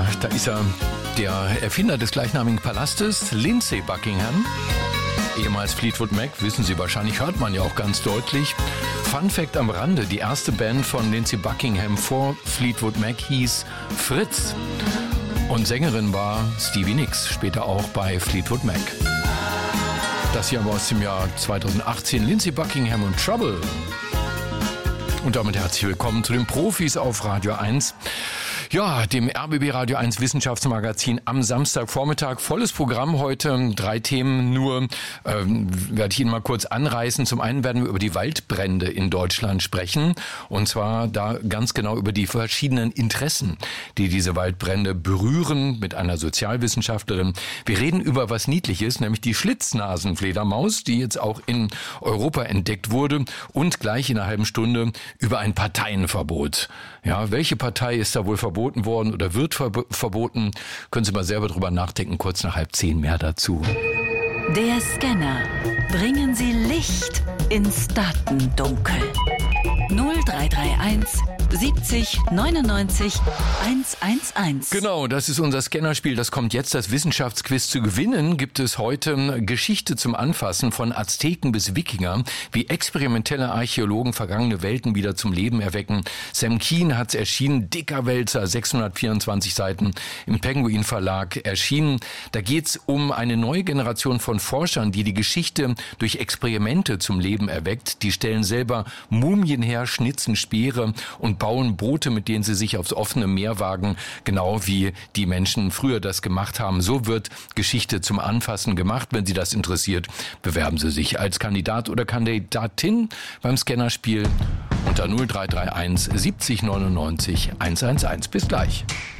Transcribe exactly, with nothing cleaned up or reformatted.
da ist er, der Erfinder des gleichnamigen Palastes, Lindsey Buckingham, ehemals Fleetwood Mac, wissen Sie wahrscheinlich, hört man ja auch ganz deutlich. Fun Fact am Rande, die erste Band von Lindsey Buckingham vor Fleetwood Mac hieß Fritz. Und Sängerin war Stevie Nicks, später auch bei Fleetwood Mac. Das hier aber aus dem Jahr zweitausendachtzehn, Lindsey Buckingham und Trouble. Und damit herzlich willkommen zu den Profis auf Radio eins. Ja, dem R B B Radio eins Wissenschaftsmagazin am Samstagvormittag. Volles Programm heute, drei Themen nur, ähm, werde ich Ihnen mal kurz anreißen. Zum einen werden wir über die Waldbrände in Deutschland sprechen. Und zwar da ganz genau über die verschiedenen Interessen, die diese Waldbrände berühren, mit einer Sozialwissenschaftlerin. Wir reden über was Niedliches, nämlich die Schlitznasenfledermaus, die jetzt auch in Europa entdeckt wurde. Und gleich in einer halben Stunde über ein Parteienverbot. Ja, welche Partei ist da wohl verboten worden oder wird ver- verboten? Können Sie mal selber drüber nachdenken, kurz nach halb zehn mehr dazu. Der Scanner. Bringen Sie Licht ins Datendunkel. null drei drei eins siebzig neunundneunzig hundertzehn. Genau, das ist unser Scannerspiel. Das kommt jetzt. Das Wissenschaftsquiz zu gewinnen gibt es heute Geschichte zum Anfassen von Azteken bis Wikinger, wie experimentelle Archäologen vergangene Welten wieder zum Leben erwecken. Sam Keen hat's erschienen, dicker Wälzer, sechshundertvierundzwanzig Seiten im Penguin Verlag erschienen. Da geht's um eine neue Generation von Forschern, die die Geschichte durch Experimente zum Leben erweckt. Die stellen selber Mumien her, schnitzen Speere und bauen Boote, mit denen sie sich aufs offene Meer wagen, genau wie die Menschen früher das gemacht haben. So wird Geschichte zum Anfassen gemacht. Wenn Sie das interessiert, bewerben Sie sich als Kandidat oder Kandidatin beim Scannerspiel unter null drei drei eins siebzig neunundneunzig hundertzehn. Bis gleich.